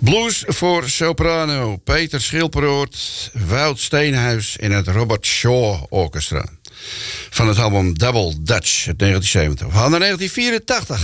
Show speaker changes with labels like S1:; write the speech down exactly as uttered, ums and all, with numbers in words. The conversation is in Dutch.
S1: Blues voor soprano Peter Schilperoort, Wout Steenhuis en het Robert Shaw Orchestra. Van het album Double Dutch uit negentien zeventig. We gaan naar negentien vierentachtig.